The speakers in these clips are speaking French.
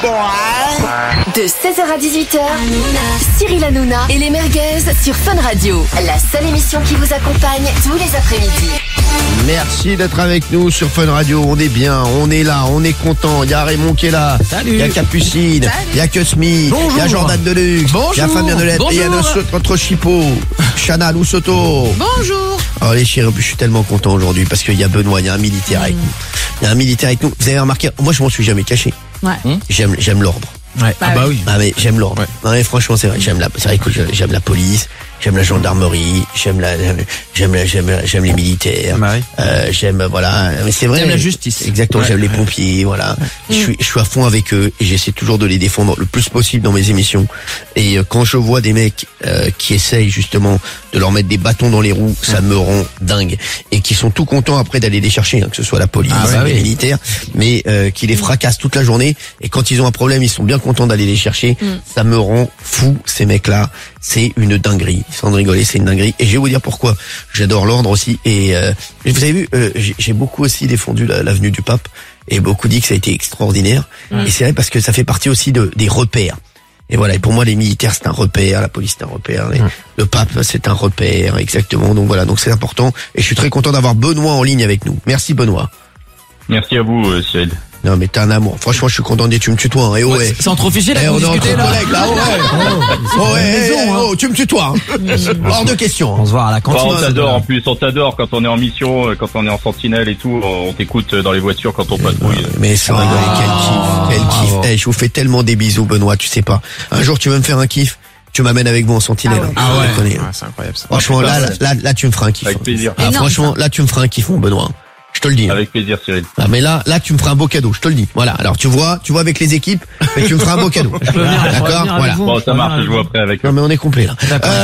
De 16h à 18h, Cyril Hanouna et les merguez sur Fun Radio. La seule émission qui vous accompagne tous les après-midi. Merci d'être avec nous sur Fun Radio. On est bien, on est là, on est content. Il y a Raymond qui est là. Salut. Il y a Capucine. Il y a Cosmi. Il y a Jordan Deluxe. Il y a Fabien Delette. Et il y a notre chipot, Chana Loussoto. Bonjour. Oh les chéris, je suis tellement content aujourd'hui parce qu'il y a Benoît, il y a un militaire avec nous. Il y a un militaire avec nous. Vous avez remarqué, moi je m'en suis jamais caché. Ouais. J'aime l'ordre. Ouais. Bah oui. Ah mais j'aime l'ordre. Ouais. Non mais franchement c'est vrai, j'aime la police, j'aime la gendarmerie, j'aime les militaires. Bah oui. J'aime voilà, mais c'est vrai. J'aime la justice. Exactement, j'aime les pompiers, voilà. Je suis à fond avec eux et j'essaie toujours de les défendre le plus possible dans mes émissions. Et quand je vois des mecs qui essayent justement de leur mettre des bâtons dans les roues, ça me rend dingue et qui sont tout contents après d'aller les chercher, hein, que ce soit la police, les militaires, mais qui les fracassent toute la journée et quand ils ont un problème, ils sont bien contents d'aller les chercher. Ça me rend fou ces mecs-là. C'est une dinguerie. Sans rigoler, c'est une dinguerie. Et je vais vous dire pourquoi. J'adore l'ordre aussi. Et vous avez vu, j'ai beaucoup aussi défendu l'avenue du Pape et beaucoup dit que ça a été extraordinaire. Et c'est vrai parce que ça fait partie aussi des repères. Et voilà. Et pour moi, les militaires c'est un repère, la police c'est un repère, le Pape c'est un repère, exactement. Donc voilà. Donc c'est important. Et je suis très content d'avoir Benoît en ligne avec nous. Merci Benoît. Merci à vous, Cyril. Non mais t'es un amour. Franchement, je suis content de tu me tutoies. Hein. Et ouais. C'est entre officiers là. On est entre collègues là. Tu me tutoies. Hors de question. On se voit à la cantine. On t'adore en plus, on t'adore quand on est en mission, quand on est en sentinelle et tout. On t'écoute dans les voitures quand on patrouille. Mais sans rigoler, quel kiff. Hey, je vous fais tellement des bisous, Benoît. Tu sais pas. Un jour, tu veux me faire un kiff. Tu m'amènes avec moi en sentinelle. C'est incroyable ça. Franchement, là, tu me feras un kiff. Avec plaisir. Franchement, là, tu me feras un kiff, mon Benoît. Je te le dis. Avec plaisir, Cyril. Ah, mais là, tu me feras un beau cadeau, je te le dis. Voilà. Alors, tu vois avec les équipes, mais tu me feras un beau cadeau. Je peux venir, d'accord, voilà. Bon, ça marche, je vois après avec eux. Non, mais on est complet, là.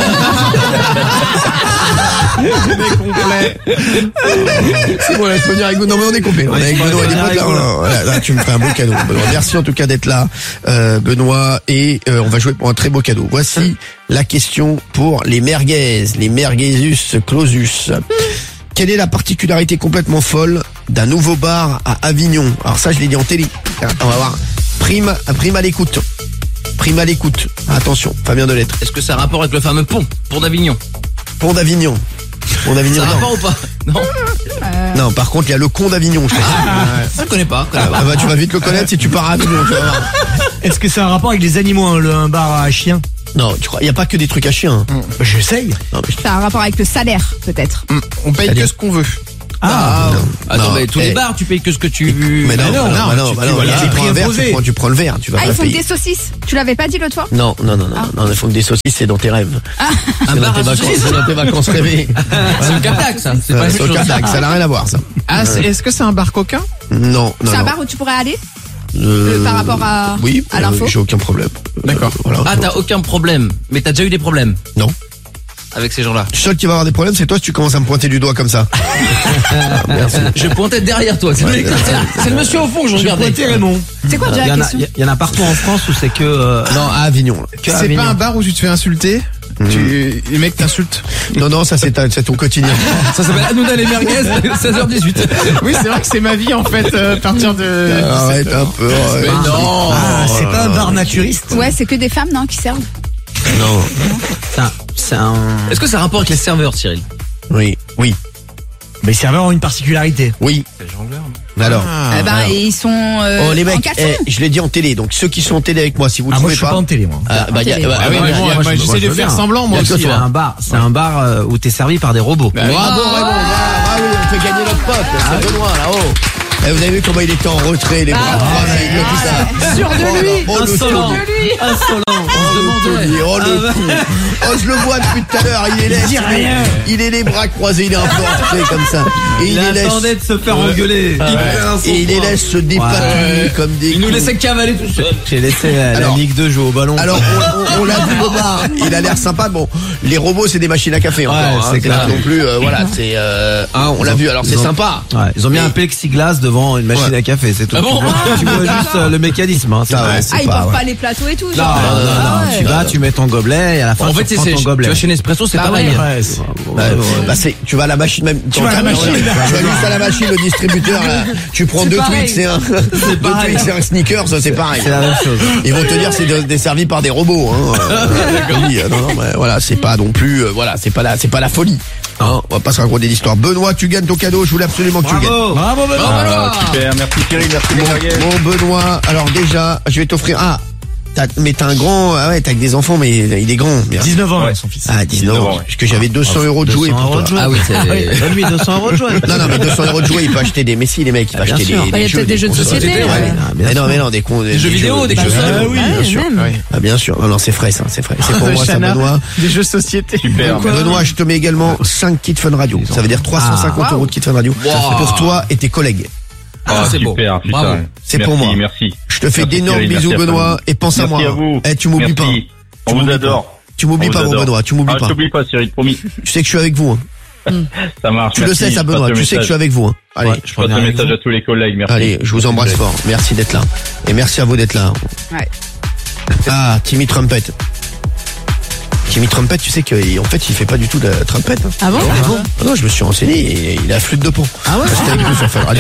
On est complet. C'est bon, là, je peux venir avec vous. Non, mais on est complet. On est avec Benoît et les potes, là. Là, tu me feras un beau cadeau, Benoît. Merci en tout cas d'être là, Benoît. Et, on va jouer pour un très beau cadeau. Voici la question pour les merguez, les merguezus clausus. Quelle est la particularité complètement folle d'un nouveau bar à Avignon? Alors ça, je l'ai dit en télé. On va voir. Prime à l'écoute. Prime à l'écoute. Attention, Fabien Delette. Est-ce que ça a rapport avec le fameux pont d'Avignon? Pont d'Avignon. Pont d'Avignon. Ça a rapport ou pas? Non. Non, par contre, il y a le con d'Avignon, je sais. Ça connais pas. Tu vas vite le connaître si tu pars à Avignon. Tu vas voir. Est-ce que c'est un rapport avec les animaux, un bar à chiens? Non, tu crois, il y a pas que des trucs à chiens. J'essaye. C'est un rapport avec le salaire, peut-être. On paye que ce qu'on veut. Attends, mais tous les bars, tu payes que ce que tu veux. Mais non, les prix imposés. Tu prends le verre, tu vas pas Ils font payer. des saucisses. Tu l'avais pas dit l'autre fois? Non, ils font que des saucisses, c'est dans tes rêves. Un bar à saucisses. C'est dans tes vacances rêvées. C'est au Cartac, ça. C'est pas au Cartac, ça n'a rien à voir, ça. Ah, est-ce que c'est un bar coquin? Non. C'est un bar où tu pourrais aller? Par rapport à l'info? J'ai aucun problème. D'accord. Voilà. Ah, t'as aucun problème. Mais t'as déjà eu des problèmes? Non. Avec ces gens-là? Le seul qui va avoir des problèmes, c'est toi si tu commences à me pointer du doigt comme ça. Merci. Je pointais derrière toi. C'est le monsieur au fond que je regardais. Pointer Raymond. C'est quoi déjà la question? Il y en a partout en France où c'est que... Non, à Avignon. C'est pas un bar où tu te fais insulter? Les mecs t'insultent? Non, ça c'est ton quotidien. Ça s'appelle Hanouna les merguez, 16h18. Oui, c'est vrai que c'est ma vie en fait, à partir de... Arrête un peu. Mais non. C'est pas un bar naturiste? Ouais, c'est que des femmes, non, qui servent? Non. C'est un... Est-ce que ça a rapport avec les serveurs, Cyril? Oui. Mais les serveurs ont une particularité. Oui. Les jongleurs. Alors. Et ils sont les en mecs, caleçon. je l'ai dit en télé, donc ceux qui sont en télé avec moi, si vous ne Moi trouvez je suis pas en télé, moi. Moi j'essaie de faire semblant moi aussi. C'est un bar où t'es servi par des robots. Bravo Raymond, oui, on fait gagner notre pote, c'est Benoît là-haut. Vous avez vu comment il était en retrait, les bras croisés, tout ça. Sûr de lui. Insolent. On se demandait. Je le vois depuis tout à l'heure, il est les bras croisés, il est un peu en retrait comme ça. Et Il attendait de se faire engueuler. Et il les laisse se dépatouiller comme des... Il nous laissait cavaler tout seul. J'ai laissé la Ligue 2 jouer au ballon. Alors, on l'a vu au bar, il a l'air sympa. Bon, les robots, c'est des machines à café encore. C'est clair. Non plus, voilà, c'est... on l'a vu, alors c'est sympa. Ils ont mis un plexiglas devant devant une machine à café, c'est tout. Ah bon? Tu vois juste le mécanisme. Hein, ils portent pas les plateaux et tout. Non, tu vas, tu mets ton gobelet et à la fin en fait, tu prends ton tu gobelet. vas chez Nespresso, c'est pareil. Tu vas à la machine même. Tu vas à la machine. Tu vas juste à la machine, le distributeur, là, tu prends 2 Twix et un Snickers, c'est pareil. C'est la même chose. Ils vont te dire c'est desservi par des robots. Oui, non, mais voilà, c'est pas non plus, c'est pas la folie. Hein, on va pas se raconter l'histoire. Benoît, tu gagnes ton cadeau, je voulais absolument que tu gagnes. Bravo Benoît. Super, merci Cyril, merci les merguez. Bon Benoît, alors déjà, je vais t'offrir. Mais t'as un grand, t'as avec des enfants, mais il est grand. Bien. 19 ans, son fils. 19 ans. Parce que j'avais 200 € de jouets pour toi. Ah oui, donne-lui 200 € de jouets. Non, mais 200 € de jouets, il peut acheter des Messi, les mecs, il peut acheter des Il y a peut-être des jeux de société. Mais non, des jeux vidéo, des jeux. Ah oui, bien sûr. Bien sûr. Non, c'est frais, ça, c'est frais. C'est pour moi, ça, Benoît. Des jeux de société. Super. Benoît, je te mets également 5 kits Fun Radio. Ça veut dire 350 € de kits Fun Radio. Pour toi et tes collègues. C'est beau. Super, Bravo. C'est pour moi. Merci. Je te fais Merci, d'énormes Cyril, bisous, merci à Benoît, vous. et pense à moi. Merci à vous. Tu m'oublies pas. Merci. On vous adore. Tu m'oublies pas, mon Benoît, tu m'oublies Je pas. t'oublie pas, Cyril, promis. Tu sais que je suis avec vous. Ça marche. Tu le sais, ça, Benoît. Tu sais que je suis avec vous. Allez, je passe un message à tous les collègues. Merci. Allez, je vous embrasse fort. Merci d'être là. Et merci à vous d'être là. Ouais. Timmy Trumpet. Timmy Trumpet, tu sais qu'en fait, il fait pas du tout de trompette. Ah bon? Non, je me suis renseigné, il a flûte de pont. Ah ouais? C'était avec nous sur Fun Radio.